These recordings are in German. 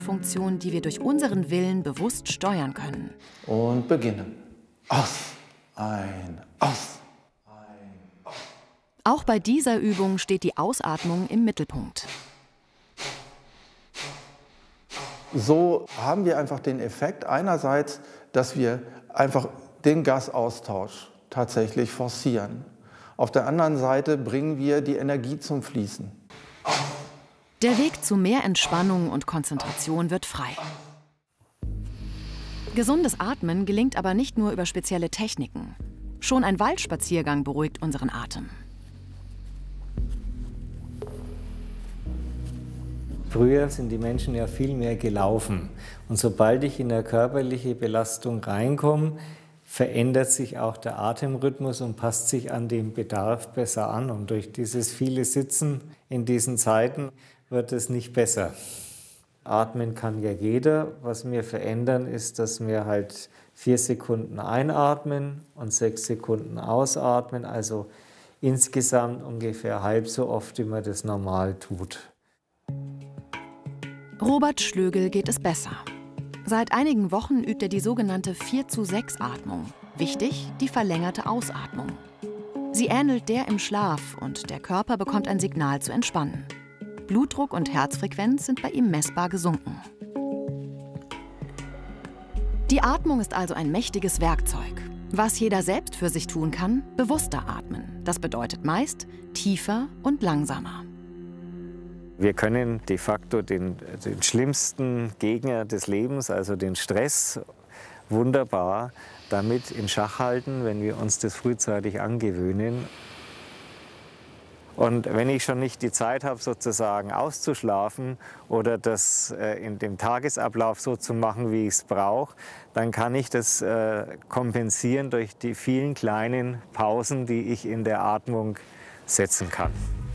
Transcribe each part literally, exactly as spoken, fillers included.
Funktion, die wir durch unseren Willen bewusst steuern können. Und beginnen. Aus, ein, aus, ein, aus. Auch bei dieser Übung steht die Ausatmung im Mittelpunkt. So haben wir einfach den Effekt einerseits, dass wir einfach den Gasaustausch tatsächlich forcieren. Auf der anderen Seite bringen wir die Energie zum Fließen. Der Weg zu mehr Entspannung und Konzentration wird frei. Gesundes Atmen gelingt aber nicht nur über spezielle Techniken. Schon ein Waldspaziergang beruhigt unseren Atem. Früher sind die Menschen ja viel mehr gelaufen. Und sobald ich in eine körperliche Belastung reinkomme, verändert sich auch der Atemrhythmus und passt sich an den Bedarf besser an. Und durch dieses viele Sitzen in diesen Zeiten wird es nicht besser. Atmen kann ja jeder. Was wir verändern, ist, dass wir halt vier Sekunden einatmen und sechs Sekunden ausatmen. Also insgesamt ungefähr halb so oft, wie man das normal tut. Robert Schlögel geht es besser. Seit einigen Wochen übt er die sogenannte vier zu sechs Atmung. Wichtig, die verlängerte Ausatmung. Sie ähnelt der im Schlaf und der Körper bekommt ein Signal zu entspannen. Blutdruck und Herzfrequenz sind bei ihm messbar gesunken. Die Atmung ist also ein mächtiges Werkzeug. Was jeder selbst für sich tun kann, bewusster atmen. Das bedeutet meist tiefer und langsamer. Wir können de facto den, den schlimmsten Gegner des Lebens, also den Stress, wunderbar damit in Schach halten, wenn wir uns das frühzeitig angewöhnen. Und wenn ich schon nicht die Zeit habe, sozusagen auszuschlafen oder das äh, in dem Tagesablauf so zu machen, wie ich es brauche, dann kann ich das äh, kompensieren durch die vielen kleinen Pausen, die ich in der Atmung setzen kann.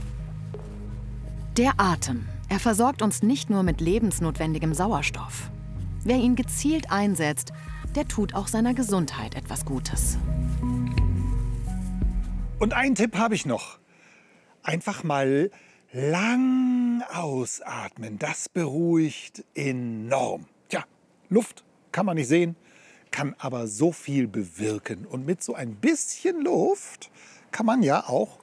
Der Atem. Er versorgt uns nicht nur mit lebensnotwendigem Sauerstoff. Wer ihn gezielt einsetzt, der tut auch seiner Gesundheit etwas Gutes. Und einen Tipp habe ich noch. Einfach mal lang ausatmen. Das beruhigt enorm. Tja, Luft kann man nicht sehen, kann aber so viel bewirken. Und mit so ein bisschen Luft kann man ja auch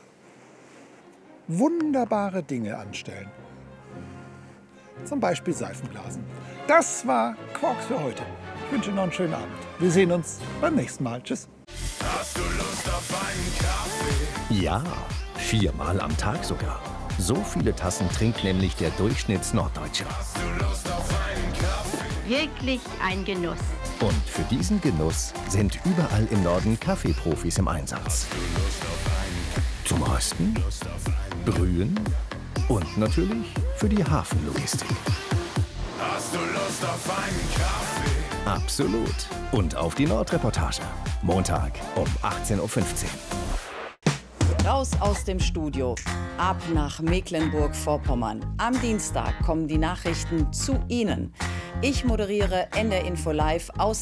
wunderbare Dinge anstellen. Zum Beispiel Seifenblasen. Das war Quarks für heute. Ich wünsche noch einen schönen Abend. Wir sehen uns beim nächsten Mal. Tschüss. Hast du Lust auf einen Kaffee? Ja, viermal am Tag sogar. So viele Tassen trinkt nämlich der Durchschnittsnorddeutsche. Hast du Lust auf einen Kaffee? Wirklich ein Genuss. Und für diesen Genuss sind überall im Norden Kaffeeprofis im Einsatz. Hast du Lust auf einen Zum Rösten, Lust auf einen Brühen und natürlich für die Hafenlogistik. Hast du Lust auf einen Kaffee? Absolut. Und auf die Nordreportage. Montag um achtzehn Uhr fünfzehn. Raus aus dem Studio, ab nach Mecklenburg-Vorpommern. Am Dienstag kommen die Nachrichten zu Ihnen. Ich moderiere N D R Info Live aus